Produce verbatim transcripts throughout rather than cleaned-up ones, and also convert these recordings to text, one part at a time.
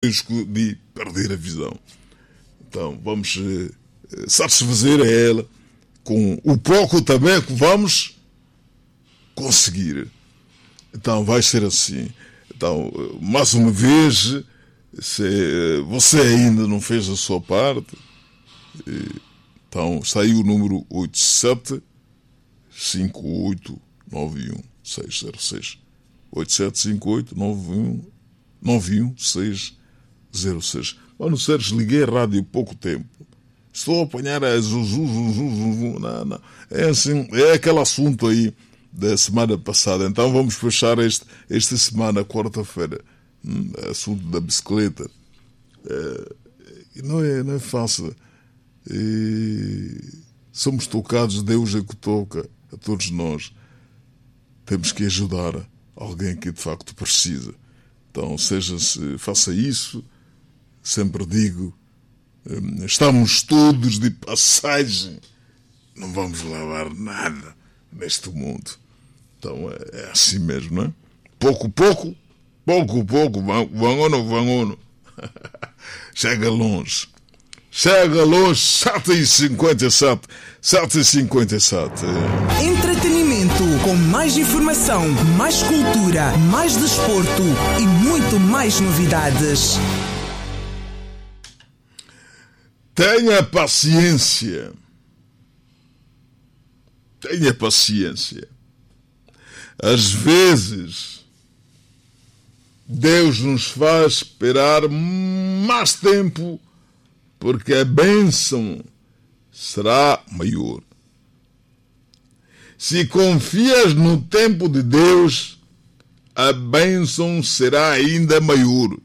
risco de perder a visão. Então vamos eh, satisfazer a ela com o pouco também que vamos conseguir. Então vai ser assim. Então, mais uma vez, se você ainda não fez a sua parte, então está aí o número oito sete cinco oito nove um seis zero seis. oito sete cinco oito nove um seis zero seis. Mano Sérgio, liguei a rádio há pouco tempo. Estou a apanhar a zuzu, zuzu, zuzu. Não, não. É assim, é aquele assunto aí da semana passada. Então vamos fechar este, esta semana, quarta-feira. Hum, assunto da bicicleta. É, não, é, não é fácil. E somos tocados, Deus é que toca a todos nós. Temos que ajudar alguém que de facto precisa. Então, seja se faça isso, sempre digo, estamos todos de passagem, não vamos levar nada neste mundo. Então é assim mesmo, não é? Pouco, pouco, pouco, pouco, vangono, vangono. Chega longe. Chega longe, sete e cinquenta e sete. sete e cinquenta e sete. Entretenimento, com mais informação, mais cultura, mais desporto e muito mais novidades. Tenha paciência. Tenha paciência. Às vezes, Deus nos faz esperar mais tempo porque a bênção será maior. Se confias no tempo de Deus, a bênção será ainda maior.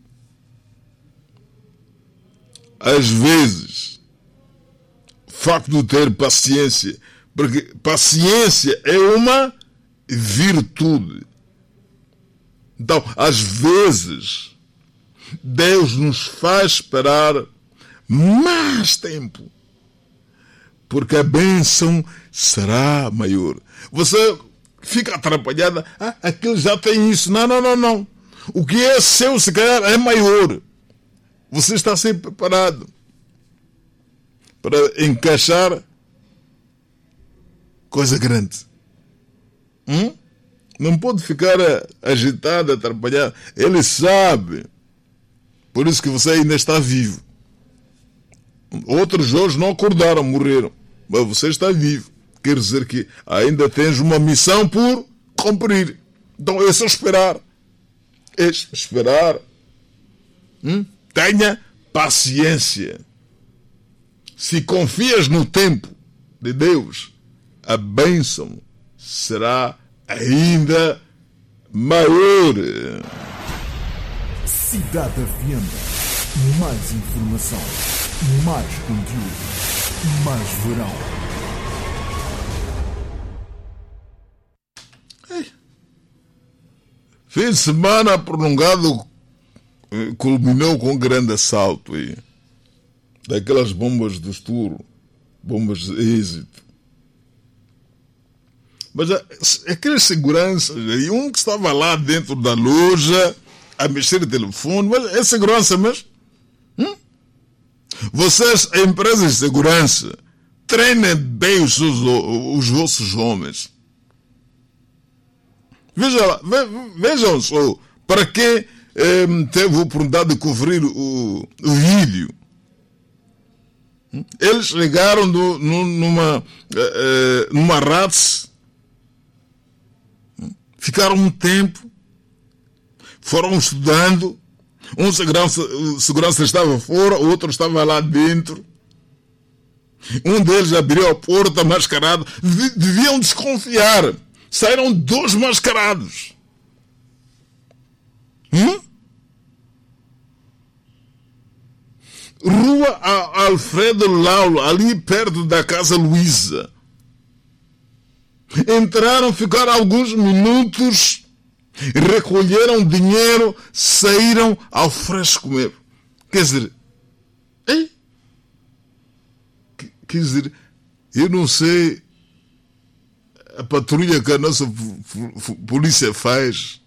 Às vezes, o facto de ter paciência, porque paciência é uma virtude. Então, às vezes, Deus nos faz esperar mais tempo, porque a bênção será maior. Você fica atrapalhada, ah, aquele já tem isso. Não, não, não, não. O que é seu, se calhar, é maior. Você está sempre preparado para encaixar coisa grande. Hum? Não pode ficar agitado, atrapalhado. Ele sabe. Por isso que você ainda está vivo. Outros hoje não acordaram, morreram. Mas você está vivo. Quer dizer que ainda tens uma missão por cumprir. Então é só esperar. É esperar. Hum? Tenha paciência. Se confias no tempo de Deus, a bênção será ainda maior. Cidade F M. Mais informação, mais conteúdo, mais verão. Fim de semana prolongado culminou com um grande assalto aí. Daquelas bombas do estouro, bombas de êxito. Mas aqueles seguranças, e um que estava lá dentro da loja a mexer no telefone, mas é segurança mesmo? Hum? Vocês, empresas de segurança, treinem bem os, seus, os vossos homens. Veja lá, ve, vejam só, para quem eh, teve a oportunidade de cobrir o, o vídeo. Eles chegaram no, no, numa, eh, numa RATS, ficaram um tempo, foram estudando, um segurança, segurança estava fora, o outro estava lá dentro. Um deles abriu a porta mascarado, deviam desconfiar. Saíram dois mascarados. Hum? Rua Alfredo Laulo, ali perto da Casa Luísa. Entraram, ficaram alguns minutos, recolheram dinheiro, saíram ao fresco mesmo. Quer dizer, hein? Quer dizer, eu não sei a patrulha que a nossa polícia faz.